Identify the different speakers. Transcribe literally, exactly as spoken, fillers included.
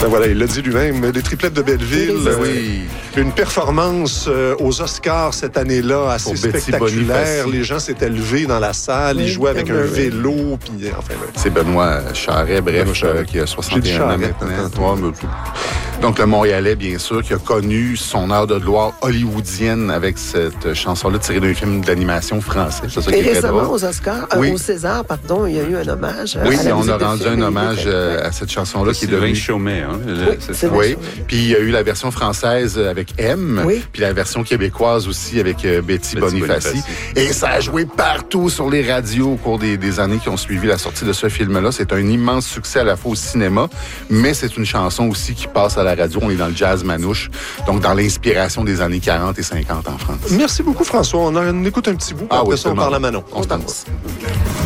Speaker 1: Ben voilà, il l'a dit lui-même. Les triplettes de Belleville.
Speaker 2: Ben oui.
Speaker 1: Une performance euh, aux Oscars cette année-là assez
Speaker 2: Pour Betty
Speaker 1: spectaculaire.
Speaker 2: Bonifaci.
Speaker 1: Les gens s'étaient levés dans la salle.
Speaker 3: Oui,
Speaker 1: ils jouaient avec un
Speaker 3: oui.
Speaker 1: vélo. Puis, enfin, là.
Speaker 2: C'est Benoît Charret, bref,
Speaker 1: Benoît Charret.
Speaker 2: euh, qui a
Speaker 1: J'ai
Speaker 2: soixante
Speaker 1: dit
Speaker 2: et un ans
Speaker 1: Charret,
Speaker 2: maintenant. Ouais, mais- Donc, le Montréalais, bien sûr, qui a connu son heure de gloire hollywoodienne avec cette chanson-là tirée d'un film d'animation français. C'est ça qui
Speaker 3: Et
Speaker 2: est très
Speaker 3: récemment,
Speaker 2: drôle.
Speaker 3: aux Oscars, euh,
Speaker 2: Oui.
Speaker 3: au César, pardon, il y a eu un hommage.
Speaker 2: Oui,
Speaker 3: à la
Speaker 2: on
Speaker 3: musique
Speaker 2: a
Speaker 3: de
Speaker 2: rendu
Speaker 3: film
Speaker 2: un
Speaker 3: et
Speaker 2: hommage
Speaker 3: musique.
Speaker 2: euh,
Speaker 3: Ouais.
Speaker 2: à cette chanson-là qui est
Speaker 4: Sylvain
Speaker 2: devenue...
Speaker 4: Chaumet, hein?
Speaker 3: Oui,
Speaker 4: c'est
Speaker 3: c'est
Speaker 4: ça.
Speaker 3: vrai.
Speaker 2: Oui, puis il y a eu la version française avec M,
Speaker 3: Oui.
Speaker 2: puis la version québécoise aussi avec euh, Betty,
Speaker 4: Betty
Speaker 2: Bonifaci.
Speaker 4: Bonifaci.
Speaker 2: Et ça a joué partout sur les radios au cours des, des années qui ont suivi la sortie de ce film-là. C'est un immense succès à la fois au cinéma, mais c'est une chanson aussi qui passe à la radio. On est dans le jazz manouche, donc dans l'inspiration des années quarante et cinquante en France.
Speaker 1: Merci beaucoup, François. On, en, on écoute un petit bout. Puis
Speaker 2: Ah
Speaker 1: après
Speaker 2: oui,
Speaker 1: ça, on
Speaker 2: tellement.
Speaker 1: parle à Manon.
Speaker 2: On se danse.